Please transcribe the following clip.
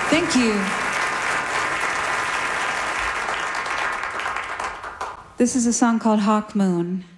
Thank you. This is a song called Hawk Moon.